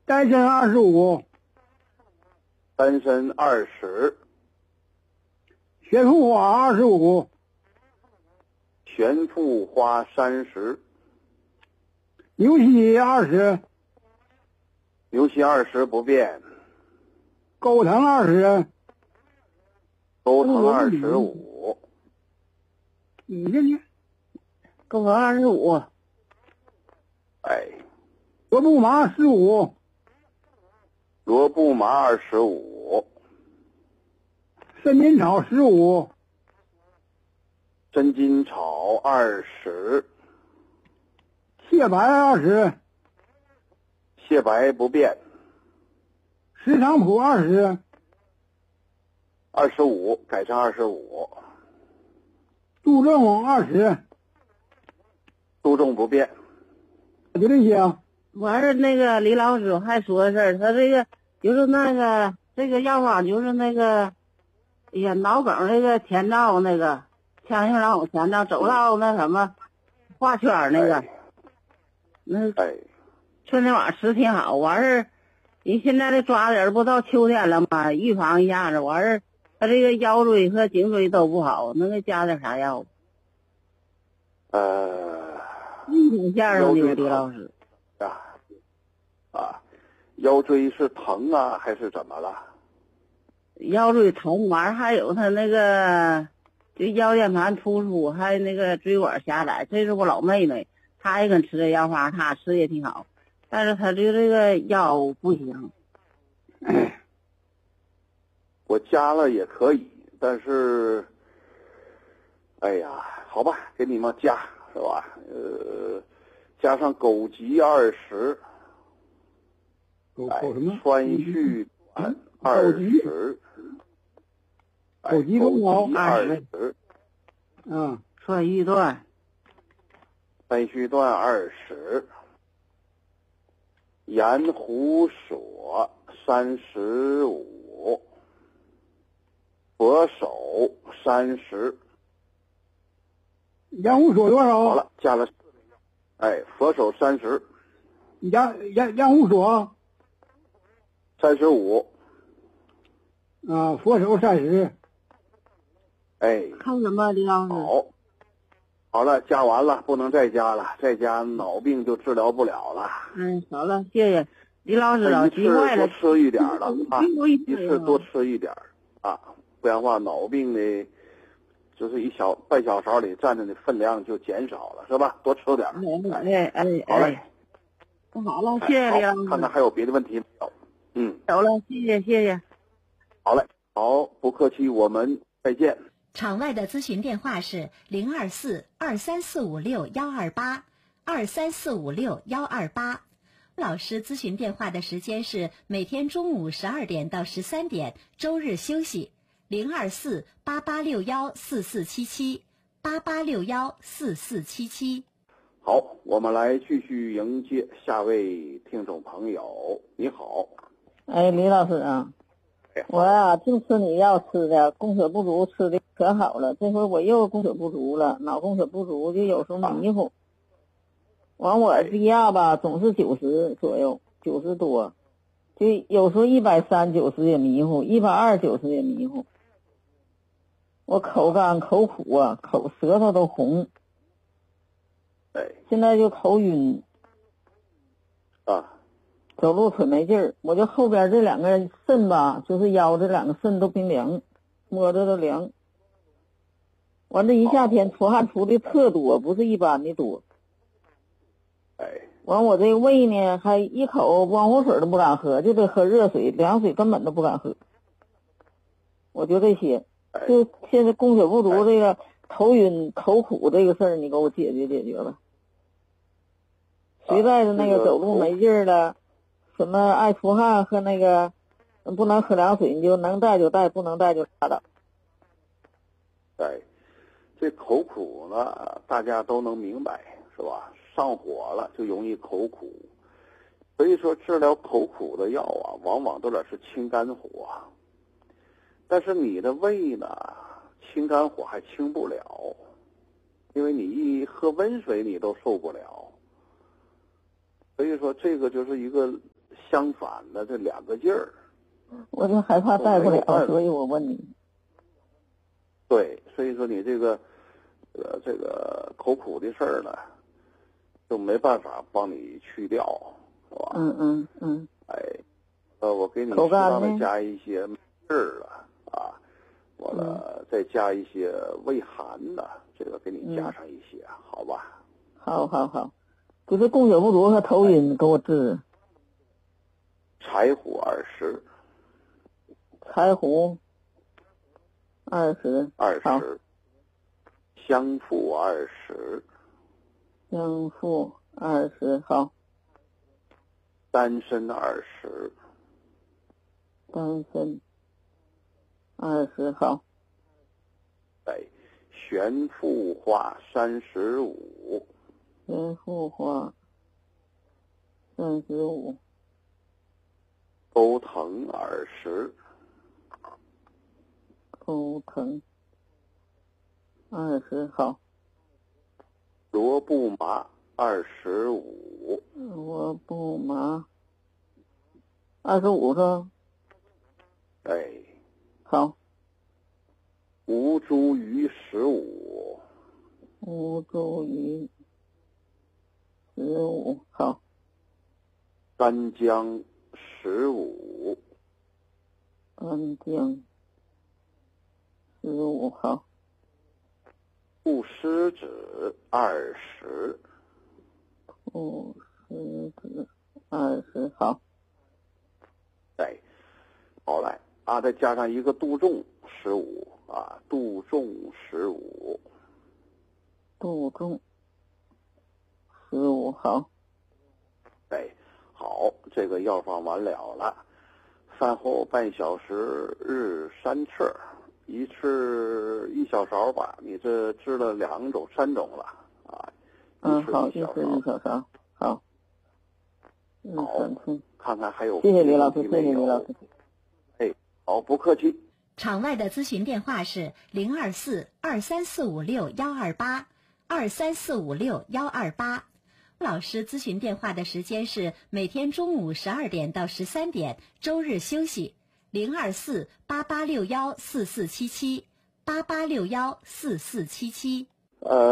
单身25， 单身20， 悬浮花25， 悬浮花30， 牛膝20， 牛膝20不变， 钩藤20， 钩藤25， 你这你钩藤25， 哎， 罗布麻15， 罗布麻25， 参金草15， 真金草20， 蟹白20， 蟹白不变， 石菖蒲20， 25改成25， 杜仲20， 杜仲不变。 就这些。 完事那个李老师还说个事儿，他这个就是那个这个药方就是那个，哎呀，脑梗那个前兆那个腔性脑前兆走到那什么画圈那个，那哎， 春天晚上吃挺好。完事儿，人现在这抓的人不到秋天了嘛，预防一下子。完事儿，他这个腰椎和颈椎都不好，能给加点啥药？运动线上的李老师腰椎是疼啊还是怎么了？ 腰椎疼，完事还有他那个就腰间盘突出，还有那个椎管狭窄。这是我老妹妹，她也跟吃这药方，她吃也挺好，但是她这个腰不行。 我加了也可以，但是，哎呀，好吧，给你们加是吧？加上枸杞20， 枸什么？ 川续短20， 枸杞多少 20， 川续断， 川续断20，盐胡索35，佛手30。 盐湖索多少？ 好了，加了，佛手30， 盐湖索 35， 佛手30。 看什么李老师？ 好了，加完了，不能再加了，再加脑病就治疗不了了。 好了，谢谢李老师了，急坏了， 多吃一点了啊， 一次多吃一点啊，不然的话脑病的，就是半小勺里占着的分量就减少了，是吧？多吃点。好嘞， 好了，谢谢李老师。 看看还有别的问题没有？ 有了，谢谢。 好嘞，好，不客气，我们再见。 场外的咨询电话是024-23456-128，23456-128。老师咨询电话的时间是每天中午12点到13点，周日休息。024-8861-4477，8861-4477。 好，我们来继续迎接下位听众朋友。你好， 李老师啊，我呀就吃你药吃的供血不足，吃的可好了。这回我又供血不足了，脑供血不足，就有时候迷糊。完我低压吧总是90左右，90多，就有时候130-90也迷糊，120-90也迷糊。我口干口苦啊，舌头都红。现在就头晕走路腿没劲儿。我就后边这两个肾吧，就是腰这两个肾都冰凉，摸着都凉。完这一夏天出汗出的特多，不是一般的多。完我这个胃呢，还一口温乎水都不敢喝，就得喝热水，凉水根本都不敢喝。我就这些，就现在供血不足，这个头晕口苦这个事儿，你给我解决吧。实在是那个走路没劲儿了，什么爱出汗和那个不能喝凉水，你就能带就带，不能带就拉倒。 这口苦呢，大家都能明白，是吧？上火了就容易口苦，所以说治疗口苦的药啊，往往都是清肝火。但是你的胃呢，清肝火还清不了，因为你一喝温水你都受不了。所以说这个就是一个相反的这两个劲儿。 我就害怕带不了，所以我问你。 对，所以说你这个口苦的事儿呢，就没办法帮你去掉，是吧？我给你适当的加一些味儿了啊，完了再加一些胃寒的，这个给你加上一些，好吧？ 好，就是供血不足和头晕，给我治。 柴胡20。 柴胡20， 香附20， 香附20，好。 丹参20， 丹参20，好。 对，玄附花35， 玄附花35， 钩藤20， 钩藤20，好。 罗布麻25， 罗布麻25是？ 哎， 好。 吴茱萸15， 吴茱萸15，好。 干姜15， 干姜15，好。 菟丝子20， 菟丝子20，好。 对，好嘞啊，再加上一个杜仲15啊，杜仲15， 杜仲15，好。 对，好，这个药方完了，饭后半小时，日3次，一次1小勺吧，你这治了2种3种了啊。 好，一次1小勺，好。 好，看看还有。 谢谢李老师，谢谢李老师。 哎，好，不客气。 场外的咨询电话是024-23456-128，23456-128。老师咨询电话的时间是每天中午12点到13点，周日休息。024-8861-4477，8861-4477。